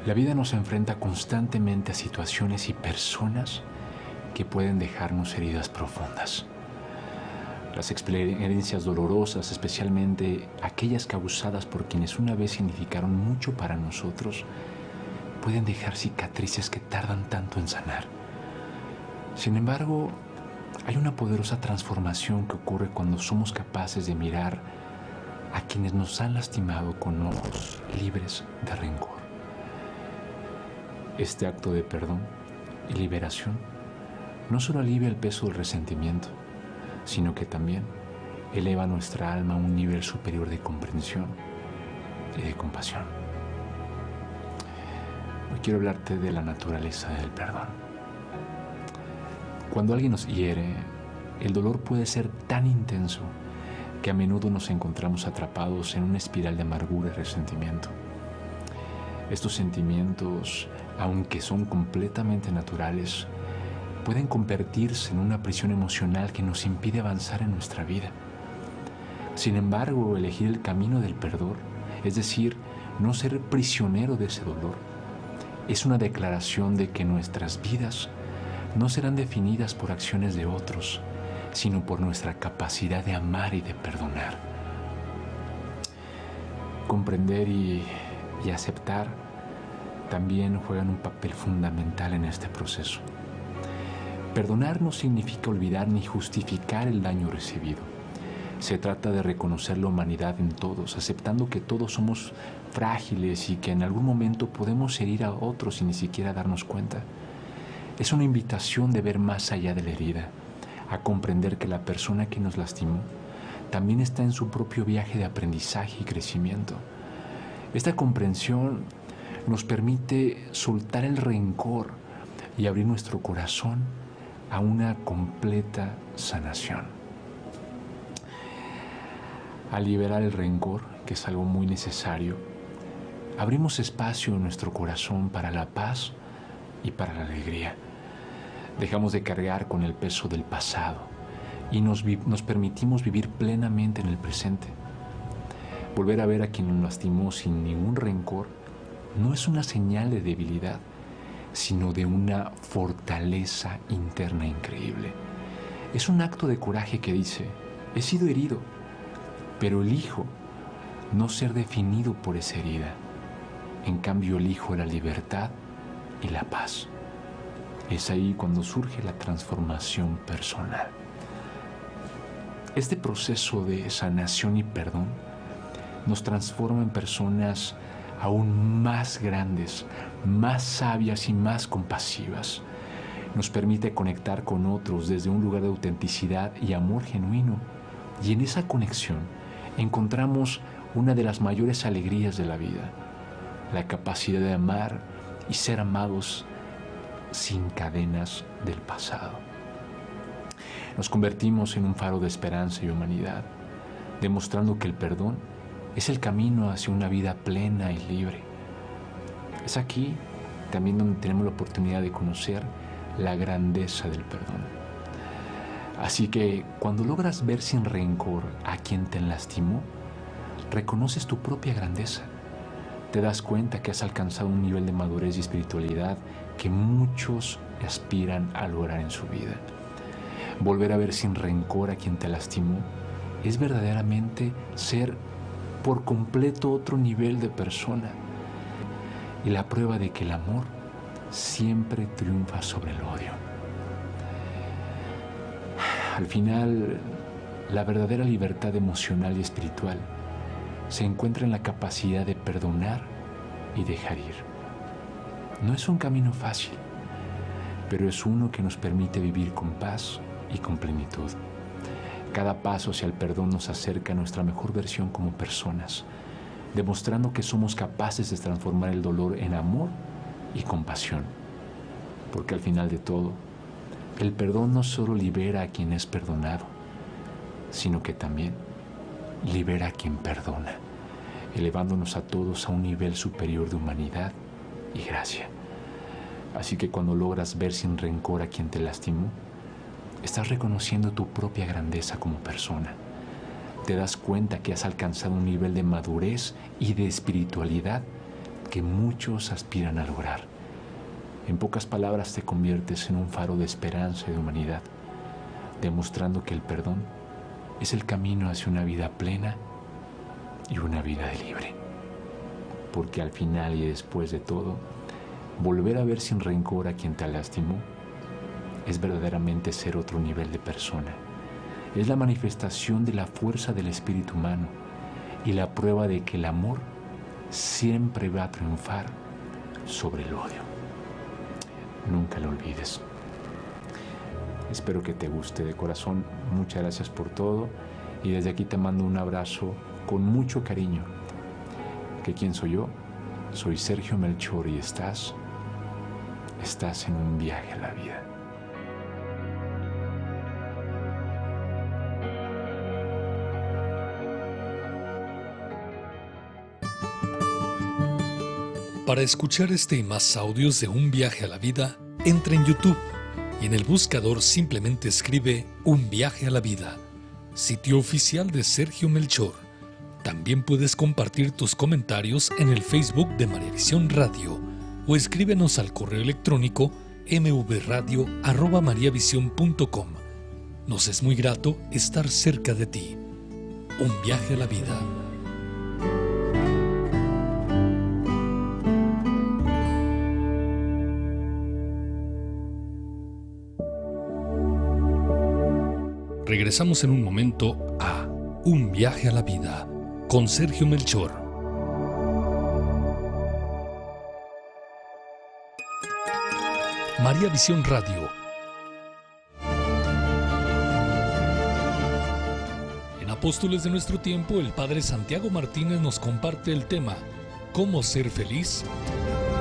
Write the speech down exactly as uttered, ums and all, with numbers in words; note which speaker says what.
Speaker 1: La vida nos enfrenta constantemente a situaciones y personas que pueden dejarnos heridas profundas. Las experiencias dolorosas, especialmente aquellas causadas por quienes una vez significaron mucho para nosotros, pueden dejar cicatrices que tardan tanto en sanar. Sin embargo, hay una poderosa transformación que ocurre cuando somos capaces de mirar a quienes nos han lastimado con ojos libres de rencor. Este acto de perdón y liberación no solo alivia el peso del resentimiento, sino que también eleva nuestra alma a un nivel superior de comprensión y de compasión. Hoy quiero hablarte de la naturaleza del perdón. Cuando alguien nos hiere, el dolor puede ser tan intenso que a menudo nos encontramos atrapados en una espiral de amargura y resentimiento. Estos sentimientos, aunque son completamente naturales, pueden convertirse en una prisión emocional que nos impide avanzar en nuestra vida. Sin embargo, elegir el camino del perdón, es decir, no ser prisionero de ese dolor, es una declaración de que nuestras vidas no serán definidas por acciones de otros, sino por nuestra capacidad de amar y de perdonar. Comprender y, y aceptar también juegan un papel fundamental en este proceso. Perdonar no significa olvidar ni justificar el daño recibido. Se trata de reconocer la humanidad en todos, aceptando que todos somos frágiles y que en algún momento podemos herir a otros sin ni siquiera darnos cuenta. Es una invitación de ver más allá de la herida, a comprender que la persona que nos lastimó también está en su propio viaje de aprendizaje y crecimiento. Esta comprensión nos permite soltar el rencor y abrir nuestro corazón a una completa sanación. Al liberar el rencor, que es algo muy necesario, abrimos espacio en nuestro corazón para la paz y para la alegría. Dejamos de cargar con el peso del pasado y nos, nos permitimos vivir plenamente en el presente. Volver a ver a quien nos lastimó sin ningún rencor no es una señal de debilidad, sino de una fortaleza interna increíble. Es un acto de coraje que dice: he sido herido, pero elijo no ser definido por esa herida. En cambio, elijo la libertad y la paz. Es ahí cuando surge la transformación personal. Este proceso de sanación y perdón nos transforma en personas aún más grandes, más sabias y más compasivas. Nos permite conectar con otros desde un lugar de autenticidad y amor genuino. Y en esa conexión encontramos una de las mayores alegrías de la vida, la capacidad de amar y ser amados sin cadenas del pasado. Nos convertimos en un faro de esperanza y humanidad, demostrando que el perdón es el camino hacia una vida plena y libre. Es aquí también donde tenemos la oportunidad de conocer la grandeza del perdón. Así que cuando logras ver sin rencor a quien te lastimó, reconoces tu propia grandeza. Te das cuenta que has alcanzado un nivel de madurez y espiritualidad que muchos aspiran a lograr en su vida. Volver a ver sin rencor a quien te lastimó es verdaderamente ser por completo otro nivel de persona, y la prueba de que el amor siempre triunfa sobre el odio. Al final, la verdadera libertad emocional y espiritual se encuentra en la capacidad de perdonar y dejar ir. No es un camino fácil, pero es uno que nos permite vivir con paz y con plenitud. Cada paso hacia el perdón nos acerca a nuestra mejor versión como personas, demostrando que somos capaces de transformar el dolor en amor y compasión. Porque al final de todo, el perdón no solo libera a quien es perdonado, sino que también libera a quien perdona, elevándonos a todos a un nivel superior de humanidad y gracia. Así que cuando logras ver sin rencor a quien te lastimó, estás reconociendo tu propia grandeza como persona. Te das cuenta que has alcanzado un nivel de madurez y de espiritualidad que muchos aspiran a lograr. En pocas palabras, te conviertes en un faro de esperanza y de humanidad, demostrando que el perdón es el camino hacia una vida plena y una vida libre. Porque al final y después de todo, volver a ver sin rencor a quien te lastimó es verdaderamente ser otro nivel de persona. Es la manifestación de la fuerza del espíritu humano y la prueba de que el amor siempre va a triunfar sobre el odio. Nunca lo olvides. Espero que te guste de corazón. Muchas gracias por todo y desde aquí te mando un abrazo con mucho cariño. ¿Que quién soy yo? Soy Sergio Melchor y estás, estás en un viaje a la vida.
Speaker 2: Para escuchar este y más audios de Un Viaje a la Vida, entra en YouTube y en el buscador simplemente escribe Un Viaje a la Vida, sitio oficial de Sergio Melchor. También puedes compartir tus comentarios en el Facebook de María Visión Radio o escríbenos al correo electrónico m v radio arroba mariavision punto com. Nos es muy grato estar cerca de ti. Un Viaje a la Vida. Regresamos en un momento a Un Viaje a la Vida con Sergio Melchor. María Visión Radio. En Apóstoles de nuestro tiempo, el padre Santiago Martínez nos comparte el tema ¿Cómo ser feliz?